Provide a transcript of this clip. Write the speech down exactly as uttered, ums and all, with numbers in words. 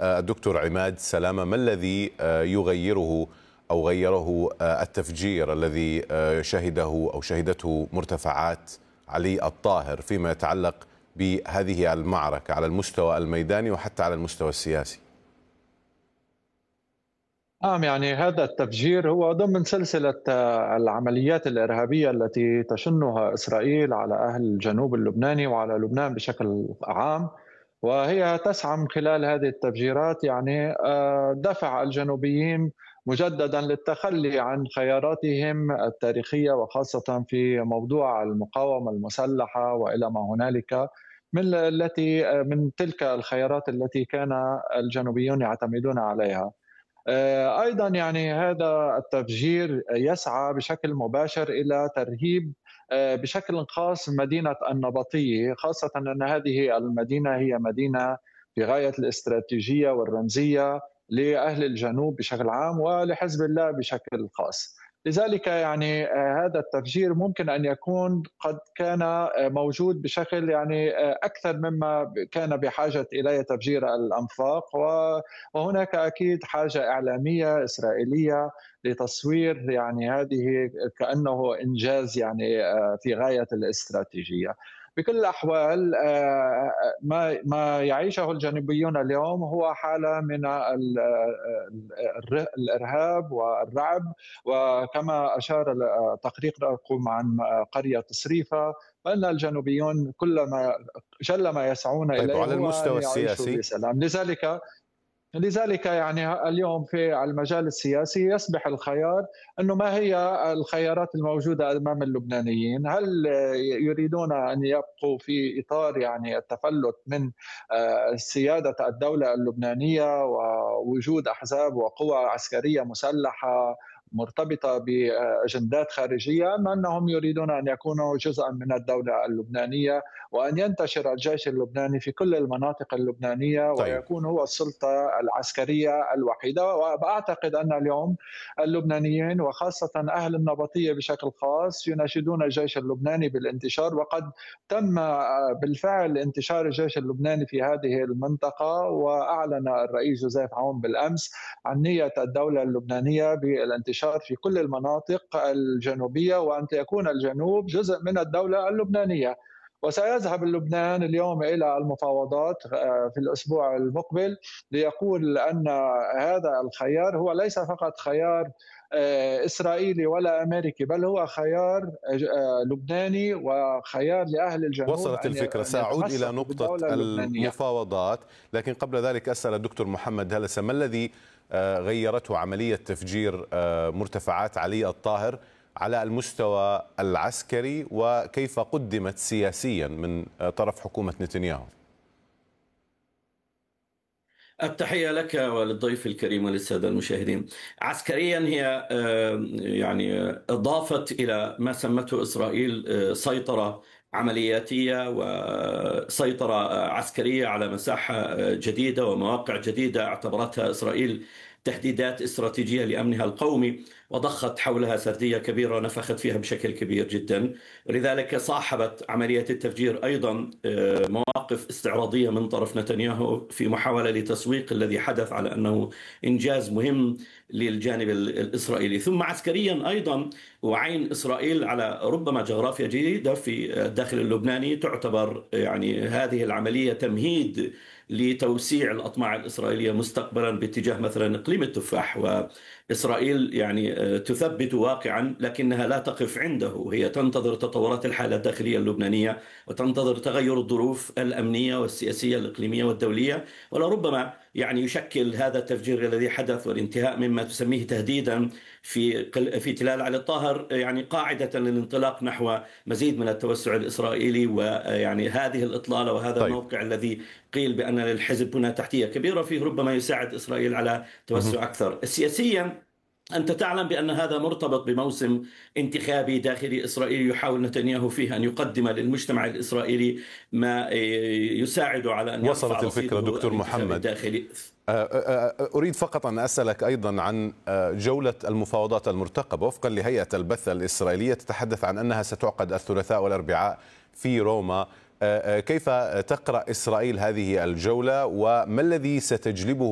الدكتور عماد سلامة، ما الذي يغيره أو غيره التفجير الذي شهده أو شهدته مرتفعات علي الطاهر فيما يتعلق بهذه المعركة على المستوى الميداني وحتى على المستوى السياسي؟ نعم، يعني هذا التفجير هو ضمن سلسلة العمليات الإرهابية التي تشنها إسرائيل على أهل الجنوب اللبناني وعلى لبنان بشكل عام، وهي تسعى من خلال هذه التفجيرات يعني آه، دفع الجنوبيين مجددا للتخلي عن خياراتهم التاريخية، وخاصة في موضوع المقاومة المسلحة وإلى ما هنالك من التي من تلك الخيارات التي كان الجنوبيون يعتمدون عليها. آه، أيضا يعني هذا التفجير يسعى بشكل مباشر إلى ترهيب آه، بشكل خاص مدينة النبطية، خاصة أن هذه المدينة هي مدينة في غاية الاستراتيجية والرمزية لأهل الجنوب بشكل عام ولحزب الله بشكل خاص. لذلك يعني آه، هذا التفجير ممكن أن يكون قد كان آه، موجود بشكل يعني آه، أكثر مما كان بحاجة إليه تفجير الأنفاق، و وهناك أكيد حاجة إعلامية إسرائيلية لتصوير يعني هذه كأنه إنجاز يعني آه، في غاية الاستراتيجية. بكل الأحوال آه، ما ما يعيشه الجنوبيون اليوم هو حالة من ال- ال- الإرهاب والرعب، وكما أشار تقريركم عن قرية صريفة، فإن الجنوبيون كلما جل ما يسعون طيب، إليه وعلى هو أن المستوى يعيشوا السياسي؟ بسلام. لذلك لذلك يعني اليوم في المجال السياسي يصبح الخيار أنه ما هي الخيارات الموجودة أمام اللبنانيين؟ هل يريدون أن يبقوا في إطار يعني التفلت من آه، سيادة الدولة اللبنانية ووجود أحزاب وقوى عسكرية مسلحة مرتبطة بأجندات خارجية، أم أنهم يريدون أن يكونوا جزءا من الدولة اللبنانية وأن ينتشر الجيش اللبناني في كل المناطق اللبنانية طيب. ويكون هو السلطة العسكرية الوحيدة؟ وأعتقد أن اليوم اللبنانيين وخاصة أهل النبطية بشكل خاص يناشدون الجيش اللبناني بالانتشار، وقد تم بالفعل انتشار الجيش اللبناني في هذه المنطقة، وأعلن الرئيس جوزيف عون بالأمس عن نية الدولة اللبنانية بالانتشار في كل المناطق الجنوبية، وأن يكون الجنوب جزء من الدولة اللبنانية. وسيذهب اللبنان اليوم إلى المفاوضات في الأسبوع المقبل ليقول أن هذا الخيار هو ليس فقط خيار إسرائيلي ولا أمريكي، بل هو خيار لبناني وخيار لأهل الجنوب وصلت أن الفكرة. سأعود إلى يتمسكوا نقطة بالدولة اللبنانية. المفاوضات، لكن قبل ذلك أسأل الدكتور محمد هلسة، ما الذي غيرته عملية تفجير مرتفعات علي الطاهر على المستوى العسكري، وكيف قدمت سياسيا من طرف حكومة نتنياهو؟ التحية لك وللضيف الكريم وللسادة المشاهدين. عسكريا هي يعني أضافت إلى ما سمته إسرائيل سيطرة عملياتية وسيطرة عسكرية على مساحة جديدة ومواقع جديدة اعتبرتها إسرائيل تهديدات استراتيجية لأمنها القومي، وضخت حولها سردية كبيرة ونفخت فيها بشكل كبير جدا. لذلك صاحبت عملية التفجير أيضا مواقف استعراضية من طرف نتنياهو في محاولة لتسويق الذي حدث على أنه إنجاز مهم للجانب الإسرائيلي. ثم عسكريا أيضا وعين إسرائيل على ربما جغرافيا جديدة في الداخل اللبناني، تعتبر يعني هذه العملية تمهيد لتوسيع الأطماع الإسرائيلية مستقبلا باتجاه مثلا إقليم التفاح. وإسرائيل يعني تثبت واقعا لكنها لا تقف عنده، هي تنتظر تطورات الحالة الداخلية اللبنانية وتنتظر تغير الظروف الأمنية والسياسية الإقليمية والدولية، ولربما يعني يشكل هذا التفجير الذي حدث والانتهاء مما تسميه تهديدا في في تلال علي الطاهر يعني قاعدة للانطلاق نحو مزيد من التوسع الإسرائيلي. ويعني هذه الإطلالة وهذا طيب. الموقع الذي قيل بأن للحزب بنى تحتية كبيرة فيه ربما يساعد إسرائيل على توسع أكثر. سياسيا أنت تعلم بأن هذا مرتبط بموسم انتخابي داخلي إسرائيلي يحاول نتنياهو فيه أن يقدم للمجتمع الإسرائيلي ما يساعد على أن يرفع وصلت الفكرة دكتور محمد. الداخلي. أريد فقط أن أسألك أيضا عن جولة المفاوضات المرتقبة. وفقا لهيئة البث الإسرائيلية تتحدث عن أنها ستعقد الثلاثاء والأربعاء في روما. كيف تقرأ إسرائيل هذه الجولة، وما الذي ستجلبه